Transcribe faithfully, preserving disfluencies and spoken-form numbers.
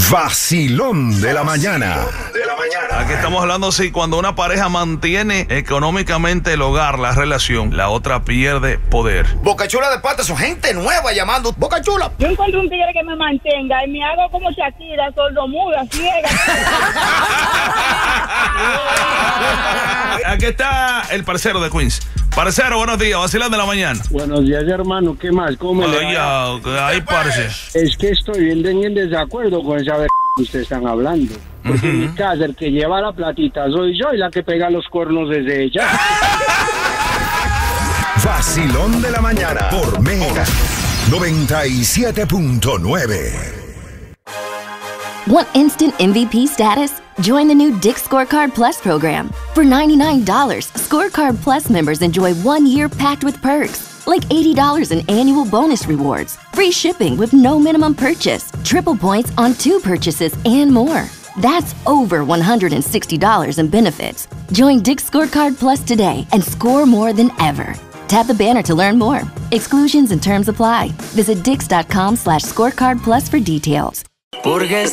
Vacilón de la mañana. De la mañana. Aquí estamos hablando si cuando una pareja mantiene económicamente el hogar, la relación, la otra pierde poder. Bocachula de Pata, son gente nueva llamando. Bocachula. Yo encuentro un tigre que me mantenga y me hago como Shakira, sordomuda, ciega. Aquí está el parcero de Queens. Parcero, buenos días, Vacilón de la mañana. Buenos días, hermano, ¿qué más? ¿Cómo me Ay, le va? ya, ay, parce. Es que estoy bien en desacuerdo con esa ver que ustedes están hablando. Porque en mi casa el que lleva la platita soy yo y la que pega los cuernos desde ella. Vacilón de la mañana por Mega noventa y siete punto nueve. Want instant M V P status? Join the new Dick's Scorecard Plus program. For ninety-nine dollars, Scorecard Plus members enjoy one year packed with perks, like eighty dollars in annual bonus rewards, free shipping with no minimum purchase, triple points on two purchases, and more. That's over one hundred sixty dollars in benefits. Join Dick's Scorecard Plus today and score more than ever. Tap the banner to learn more. Exclusions and terms apply. Visit dix dot com slash scorecard plus for details. Porque